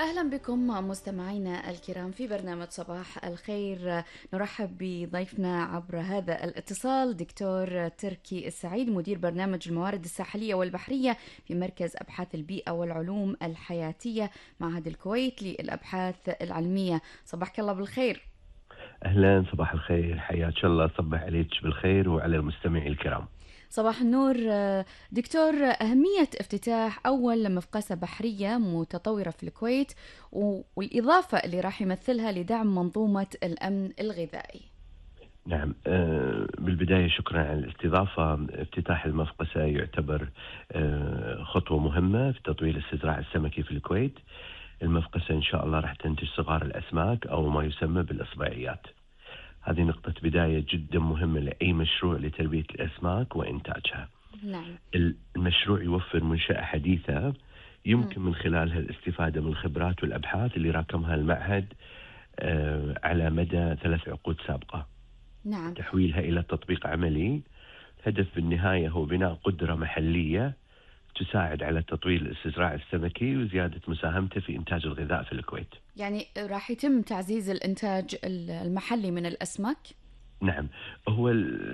أهلا بكم مستمعينا الكرام في برنامج صباح الخير. نرحب بضيفنا عبر هذا الاتصال دكتور تركي السعيد، مدير برنامج الموارد الساحلية والبحرية في مركز أبحاث البيئة والعلوم الحياتية معهد الكويت للأبحاث العلمية. صباحك الله بالخير. أهلا، صباح الخير، حياك الله، صبح عليك بالخير وعلى المستمعين الكرام. صباح النور دكتور. أهمية افتتاح أول مفقسة بحرية متطورة في الكويت والإضافة اللي راح يمثلها لدعم منظومة الأمن الغذائي. نعم، بالبداية شكرا على الاستضافة. افتتاح المفقسة يعتبر خطوة مهمة في تطوير الاستزراع السمكي في الكويت. المفقسة إن شاء الله راح تنتج صغار الأسماك أو ما يسمى بالإصبعيات. هذه نقطة بداية جدا مهمة لأي مشروع لتربية الأسماك وإنتاجها. نعم. المشروع يوفر منشأة حديثة يمكن من خلالها الاستفادة من الخبرات والأبحاث اللي راكمها المعهد على مدى 3 عقود سابقة. نعم. تحويلها إلى تطبيق عملي. هدف بالنهاية هو بناء قدرة محلية تساعد على تطوير الاستزراع السمكي وزيادة مساهمته في إنتاج الغذاء في الكويت. يعني راح يتم تعزيز الإنتاج المحلي من الأسماك؟ نعم، هو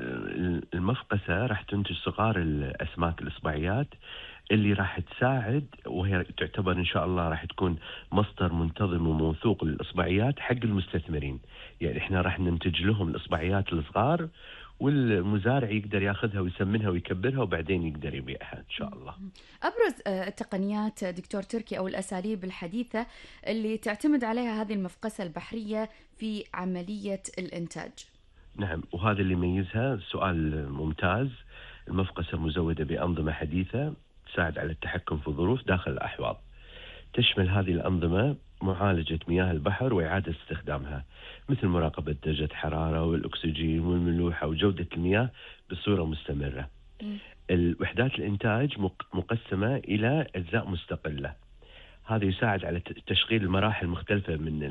المفقسة راح تنتج صغار الأسماك الإصبعيات اللي راح تساعد، وهي تعتبر إن شاء الله راح تكون مصدر منتظم وموثوق للإصبعيات حق المستثمرين. يعني إحنا راح ننتج لهم الإصبعيات الصغار، والمزارع يقدر ياخذها ويسمنها ويكبرها وبعدين يقدر يبيعها إن شاء الله. أبرز التقنيات دكتور تركي أو الأساليب الحديثة اللي تعتمد عليها هذه المفقسة البحرية في عملية الإنتاج؟ نعم، وهذا اللي يميزها. سؤال ممتاز. المفقسة مزودة بأنظمة حديثة تساعد على التحكم في الظروف داخل الأحواض. تشمل هذه الأنظمة معالجة مياه البحر وإعادة استخدامها، مثل مراقبة درجة حرارة والأكسجين والملوحة وجودة المياه بصورة مستمرة. مم. الوحدات الإنتاج مقسمة إلى أجزاء مستقلة. هذا يساعد على تشغيل المراحل المختلفة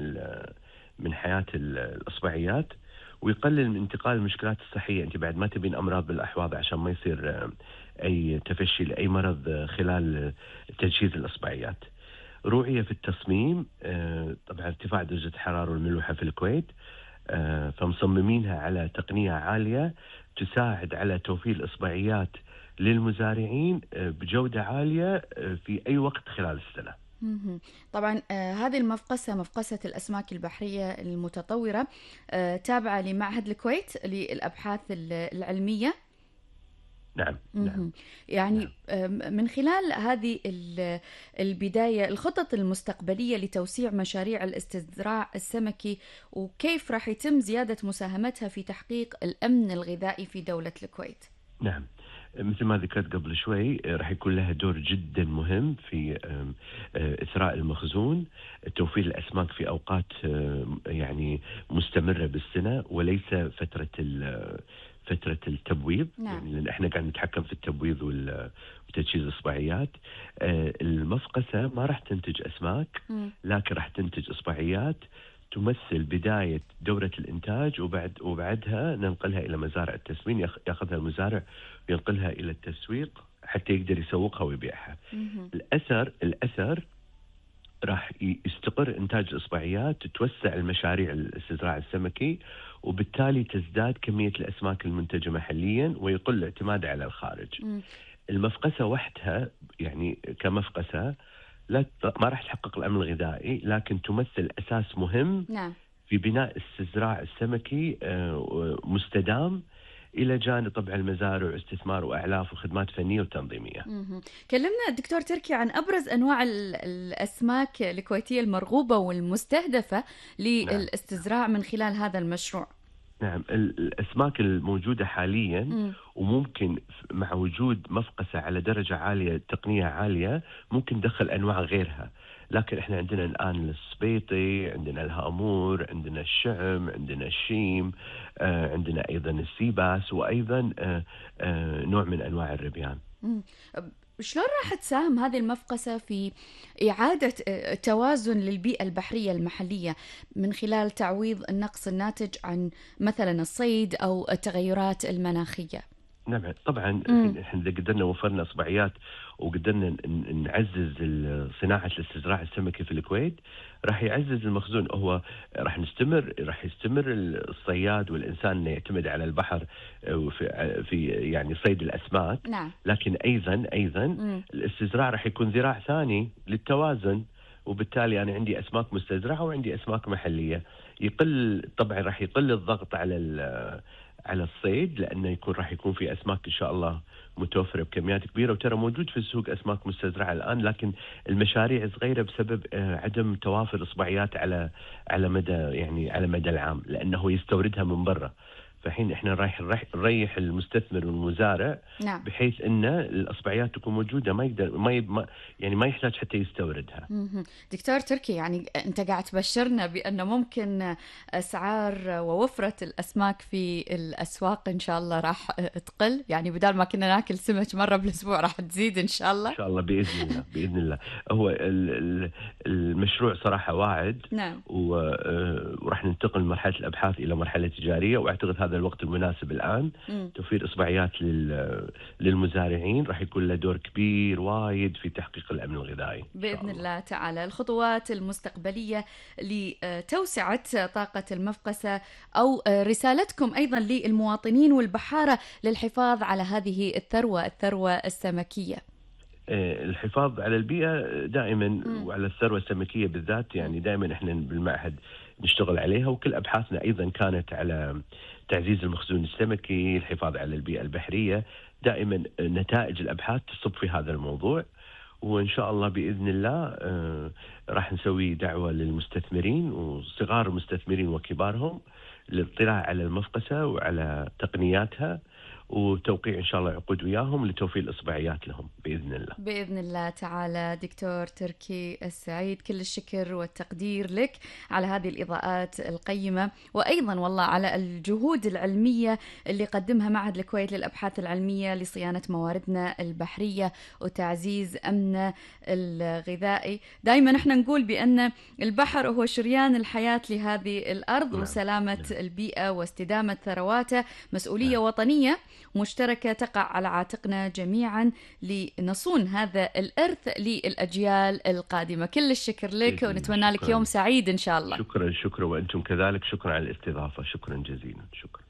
من حياة الإصبعيات، ويقلل من انتقال المشكلات الصحية. أنت بعد ما تبين أمراض بالأحواض عشان ما يصير أي تفشي لأي مرض خلال تجهيز الإصبعيات. روعية في التصميم. طبعا ارتفاع درجة الحرارة والملوحة في الكويت، فمصممينها على تقنية عالية تساعد على توفير الإصبعيات للمزارعين بجودة عالية في أي وقت خلال السنة. مهم. طبعا هذه المفقسة مفقسة الأسماك البحرية المتطورة تابعة لمعهد الكويت للأبحاث العلمية. نعم، نعم، مهم. يعني نعم. من خلال هذه البداية، الخطط المستقبلية لتوسيع مشاريع الاستزراع السمكي وكيف راح يتم زيادة مساهمتها في تحقيق الأمن الغذائي في دولة الكويت؟ نعم، مثل ما ذكرت قبل شوي، راح يكون لها دور جدا مهم في إثراء المخزون، توفير الأسماك في أوقات يعني مستمرة بالسنة، وليس فترة التبويض. نعم. يعني لأن احنا قاعد نتحكم في التبويض وتجهيز الإصبعيات. المفقسة ما راح تنتج أسماك، مم. لكن راح تنتج إصبعيات تمثل بداية دورة الإنتاج، وبعدها ننقلها إلى مزارع التسمين. يأخذها المزارع وينقلها إلى التسويق حتى يقدر يسوقها ويبيعها. مهم. الأثر راح يستقر إنتاج الإصبعيات، تتوسع المشاريع الاستزراع السمكي، وبالتالي تزداد كمية الأسماك المنتجة محليا ويقل الاعتماد على الخارج. مم. المفقسة وحدها يعني كمفقسة ما راح تحقق الأمن الغذائي، لكن تمثل أساس مهم نعم. في بناء استزراع السمكي مستدام، إلى جانب طبعا المزارع واستثمار وأعلاف وخدمات فنية وتنظيمية. مهم. كلمنا دكتور تركي عن أبرز أنواع الأسماك الكويتية المرغوبة والمستهدفة نعم، للاستزراع من خلال هذا المشروع. نعم. الأسماك الموجودة حاليا، مم. وممكن مع وجود مفقسة على درجة عالية، تقنية عالية، ممكن ندخل أنواع غيرها. لكن احنا عندنا الآن السبيطي، عندنا الهامور، عندنا الشعم، عندنا الشيم، عندنا أيضا السيباس، وأيضا نوع من أنواع الربيان. مم. شلون راح تساهم هذه المفقسة في إعادة توازن للبيئة البحرية المحلية من خلال تعويض النقص الناتج عن مثلا الصيد أو التغيرات المناخية؟ نعم طبعا. الحين احنا اذا قدرنا وفرنا اصبعيات وقدرنا نعزز صناعه الاستزراع السمكي في الكويت، راح يعزز المخزون. هو راح يستمر الصياد والانسان انه يعتمد على البحر في يعني صيد الاسماك. نعم. لكن ايضا الاستزراع راح يكون ذراع ثاني للتوازن، وبالتالي انا عندي اسماك مستزرعه وعندي اسماك محليه. راح يقل الضغط على الصيد، لانه راح يكون في اسماك ان شاء الله متوفره بكميات كبيره. وترى موجود في السوق اسماك مستزرعه الان، لكن المشاريع صغيره بسبب عدم توافر اصبعيات على مدى العام، لانه يستوردها من برا. فحين احنا رايح نريح المستثمر والمزارع. نعم. بحيث ان الاصبعيات تكون موجوده، ما يقدر ما يحتاج حتى يستوردها. دكتور تركي، يعني انت قاعد تبشرنا بان ممكن اسعار ووفره الاسماك في الاسواق ان شاء الله راح تقل، يعني بدال ما كنا ناكل سمك مره بالاسبوع راح تزيد ان شاء الله. ان شاء الله باذن الله. هو المشروع صراحه واعد. نعم. وراح ننتقل من مرحله الابحاث الى مرحله تجاريه، واعتقد هذا الوقت المناسب الان. توفير اصبعيات للمزارعين راح يكون له دور كبير وايد في تحقيق الامن الغذائي باذن الله تعالى. الخطوات المستقبليه لتوسعه طاقه المفقسه، او رسالتكم ايضا للمواطنين والبحاره للحفاظ على هذه الثروه السمكيه. الحفاظ على البيئه دائما وعلى الثروه السمكيه بالذات، يعني دائما احنا بالمعهد نشتغل عليها، وكل ابحاثنا ايضا كانت على تعزيز المخزون السمكي، الحفاظ على البيئه البحريه. دائما نتائج الابحاث تصب في هذا الموضوع. وان شاء الله باذن الله راح نسوي دعوه للمستثمرين وصغار المستثمرين وكبارهم للاطلاع على المفقسه وعلى تقنياتها، وتوقيع إن شاء الله عقود وياهم لتوفير الإصبعيات لهم بإذن الله. بإذن الله تعالى. دكتور تركي السعيد، كل الشكر والتقدير لك على هذه الإضاءات القيمة، وأيضا والله على الجهود العلمية اللي قدمها معهد الكويت للأبحاث العلمية لصيانة مواردنا البحرية وتعزيز أمن الغذائي. دائما احنا نقول بأن البحر هو شريان الحياة لهذه الأرض. نعم. وسلامة البيئة واستدامة ثرواته مسؤولية. نعم. وطنية مشتركة تقع على عاتقنا جميعا لنصون هذا الإرث للأجيال القادمة. كل الشكر لك، ونتمنى لك يوم سعيد إن شاء الله. شكرا وأنتم كذلك. شكرا على الاستضافة. شكرا جزيلا. شكرا.